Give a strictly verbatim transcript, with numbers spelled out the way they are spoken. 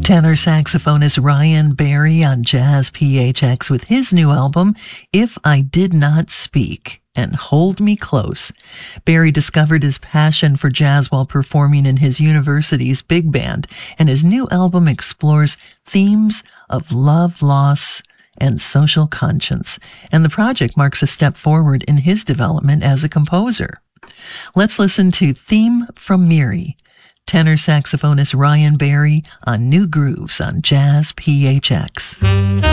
Tenor saxophonist Ryan Berry on Jazz P H X with his new album, If I Did Not Speak, and Hold Me Close. Berry discovered his passion for jazz while performing in his university's big band, and his new album explores themes of love, loss, and social conscience. And the project marks a step forward in his development as a composer. Let's listen to Theme from Miri, tenor saxophonist Ryan Berry on New Grooves on Jazz P H X.